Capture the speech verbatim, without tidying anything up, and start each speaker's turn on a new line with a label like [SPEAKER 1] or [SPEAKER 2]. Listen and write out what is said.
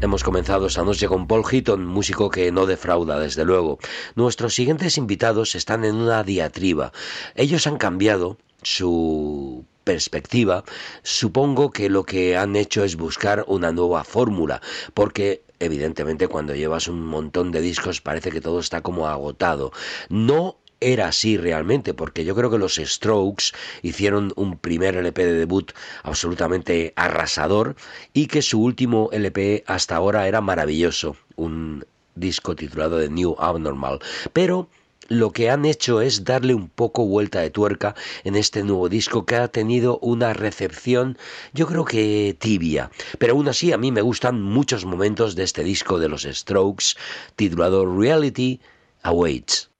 [SPEAKER 1] Hemos comenzado esta noche con Paul Heaton, músico que no defrauda, desde luego. Nuestros siguientes invitados están en una diatriba. Ellos han cambiado su perspectiva. Supongo que lo que han hecho es buscar una nueva fórmula, porque evidentemente cuando llevas un montón de discos parece que todo está como agotado. No era así realmente, porque yo creo que los Strokes hicieron un primer L P de debut absolutamente arrasador y que su último L P hasta ahora era maravilloso, un disco titulado The New Abnormal. Pero lo que han hecho es darle un poco vuelta de tuerca en este nuevo disco, que ha tenido una recepción, yo creo que tibia, pero aún así a mí me gustan muchos momentos de este disco de los Strokes titulado Reality Awaits.